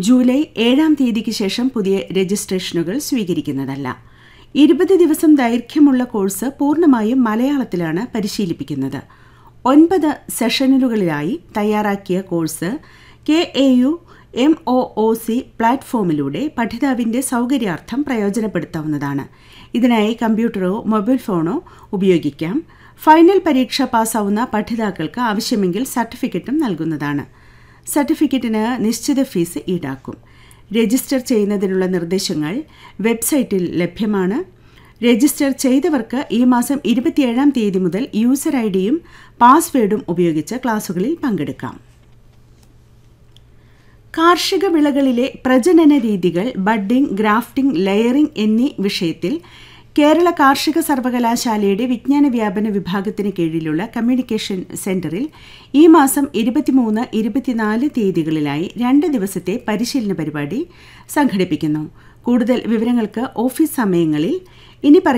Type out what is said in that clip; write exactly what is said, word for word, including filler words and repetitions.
July ഏഴാം തീയതിക്ക് ശേഷം പുതിയ രജിസ്ട്രേഷനുകൾ സ്വീകരിക്കുന്നതല്ല. ഇരുപത് ദിവസം ദൈർഘ്യമുള്ള കോഴ്സ് പൂർണ്ണമായും മലയാളത്തിലാണ് പരിശീലിപ്പിക്കുന്നത്. ഒൻപത് സെഷനുകളിലായി തയ്യാറാക്കിയ course K A U M O O C പ്ലാറ്റ്ഫോമിലൂടെ പഠിതാവിന്റെ സൗകര്യാർത്ഥം പ്രയോജനപ്പെടുത്താവുന്നതാണ്. ഇതിനായി കമ്പ്യൂട്ടറോ മൊബൈൽ ഫോണോ ഉപയോഗിക്കാം. ഫൈനൽ പരീക്ഷ പാസ്സാവുന്ന പഠിതാക്കൾക്ക് ആവശ്യമെങ്കിൽ സർട്ടിഫിക്കറ്റും നൽകുന്നതാണ്. സർട്ടിഫിക്കറ്റിന് നിശ്ചിത ഫീസ് ഈടാക്കും. രജിസ്റ്റർ ചെയ്യുന്നതിനുള്ള നിർദ്ദേശങ്ങൾ വെബ്സൈറ്റിൽ ലഭ്യമാണ്. രജിസ്റ്റർ ചെയ്തവർക്ക് ഈ മാസം ഇരുപത്തിയേഴാം തീയതി മുതൽ യൂസർ ഐ ഡിയും പാസ്വേഡും ഉപയോഗിച്ച് ക്ലാസുകളിൽ പങ്കെടുക്കാം. കാർഷിക വിളകളിലെ പ്രജനന രീതികൾ, ബഡ്ഡിംഗ്, ഗ്രാഫ്റ്റിംഗ്, ലെയറിംഗ് എന്നീ വിഷയത്തിൽ കേരള കാർഷിക സർവകലാശാലയുടെ വിജ്ഞാന വ്യാപന വിഭാഗത്തിന് കീഴിലുള്ള കമ്മ്യൂണിക്കേഷൻ സെന്ററിൽ ഈ മാസം ഇരുപത്തിമൂന്ന് ഇരുപത്തിനാല് തീയതികളിലായി രണ്ട് ദിവസത്തെ പരിശീലന പരിപാടി സംഘടിപ്പിക്കുന്നു. കൂടുതൽ വിവരങ്ങൾക്ക് ഓഫീസ് സമയങ്ങളിൽ ഇനി